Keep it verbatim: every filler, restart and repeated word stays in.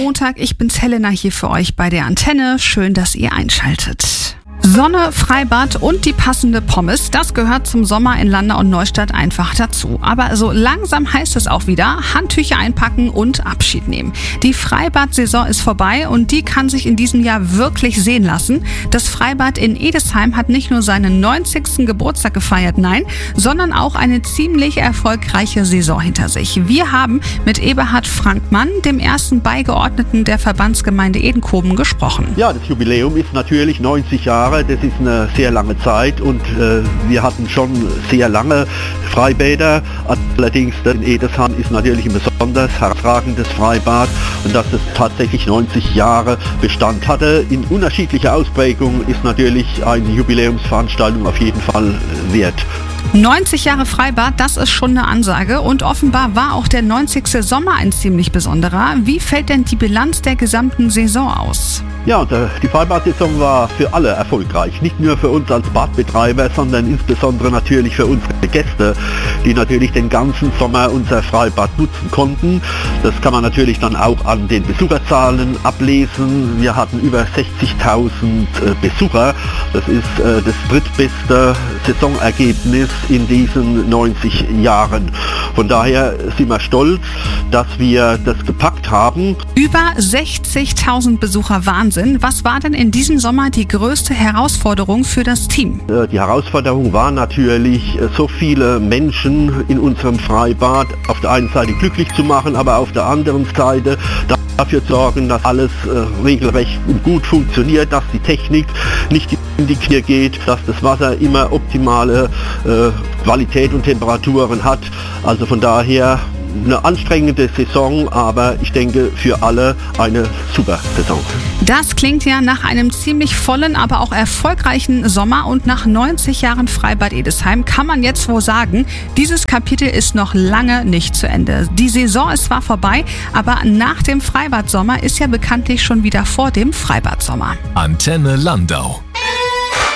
Montag, ich bin's Helena hier für euch bei der Antenne. Schön, dass ihr einschaltet. Sonne, Freibad und die passende Pommes, das gehört zum Sommer in Landau und Neustadt einfach dazu. Aber so langsam heißt es auch wieder, Handtücher einpacken und Abschied nehmen. Die Freibad-Saison ist vorbei und die kann sich in diesem Jahr wirklich sehen lassen. Das Freibad in Edesheim hat nicht nur seinen neunzigsten Geburtstag gefeiert, nein, sondern auch eine ziemlich erfolgreiche Saison hinter sich. Wir haben mit Eberhard Frankmann, dem ersten Beigeordneten der Verbandsgemeinde Edenkoben, gesprochen. Ja, das Jubiläum ist natürlich neunzig Jahre. Das ist eine sehr lange Zeit und äh, wir hatten schon sehr lange Freibäder. Allerdings in Edesheim ist natürlich ein besonders herausragendes Freibad und dass es tatsächlich neunzig Jahre Bestand hatte. In unterschiedlicher Ausprägung ist natürlich eine Jubiläumsveranstaltung auf jeden Fall wert. neunzig Jahre Freibad, das ist schon eine Ansage und offenbar war auch der neunzigste Sommer ein ziemlich besonderer. Wie fällt denn die Bilanz der gesamten Saison aus? Ja, die Freibad-Saison war für alle erfolgreich. Nicht nur für uns als Badbetreiber, sondern insbesondere natürlich für unsere Gäste, die natürlich den ganzen Sommer unser Freibad nutzen konnten. Das kann man natürlich dann auch an den Besucherzahlen ablesen. Wir hatten über sechzigtausend Besucher. Das ist das drittbeste Saisonergebnis in diesen neunzig Jahren. Von daher sind wir stolz, dass wir das gepackt haben. Über sechzigtausend Besucher, Wahnsinn. Was war denn in diesem Sommer die größte Herausforderung für das Team? Die Herausforderung war natürlich, so viele Menschen in unserem Freibad auf der einen Seite glücklich zu machen, aber auf der anderen Seite dafür zu sorgen, dass alles äh, regelrecht und gut funktioniert, dass die Technik nicht in die Knie geht, dass das Wasser immer optimale äh, Qualität und Temperaturen hat. Also von daher eine anstrengende Saison, aber ich denke für alle eine super Saison. Das klingt ja nach einem ziemlich vollen, aber auch erfolgreichen Sommer und nach neunzig Jahren Freibad Edesheim kann man jetzt wohl sagen, dieses Kapitel ist noch lange nicht zu Ende. Die Saison ist zwar vorbei, aber nach dem Freibad-Sommer ist ja bekanntlich schon wieder vor dem Freibad-Sommer. Antenne Landau.